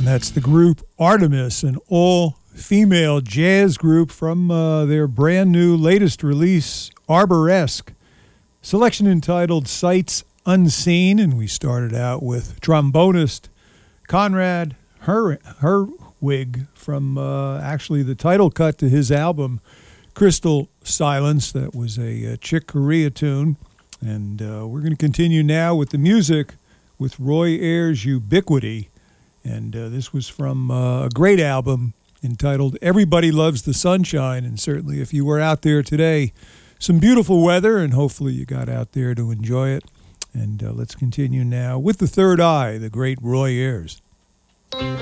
That's the group Artemis, an all-female jazz group from their brand new latest release, Arboresque. Selection entitled Sights Unseen, and we started out with trombonist Conrad Herwig from actually the title cut to his album, Crystal Silence. That was a Chick Corea tune. And we're going to continue now with the music with Roy Ayers' Ubiquity. And this was from a great album entitled Everybody Loves the Sunshine. And certainly if you were out there today, some beautiful weather, and hopefully you got out there to enjoy it. And let's continue now with The Third Eye, the great Roy Ayers.